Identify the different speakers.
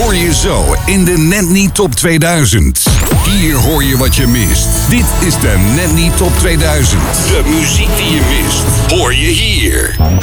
Speaker 1: hoor je zo in de Net Niet Top 2000. Hier hoor je wat je mist. Dit is de Net Niet Top 2000. De muziek die je mist, hoor je hier.